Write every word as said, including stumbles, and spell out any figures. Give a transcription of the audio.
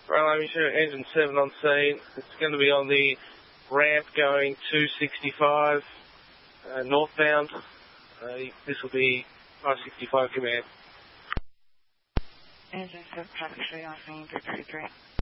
Rail Mission, engine seven on scene. It's going to be on the ramp going two sixty-five uh, northbound. Uh, this will be five sixty-five command. Engine seven, traffic three on scene, three thirty-three.